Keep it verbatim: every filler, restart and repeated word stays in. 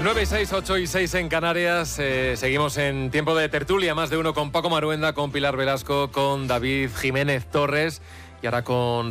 nueve, seis, ocho y seis en Canarias. Eh, seguimos en tiempo de tertulia, más de uno con Paco Maruenda, con Pilar Velasco, con David Jiménez Torres y ahora con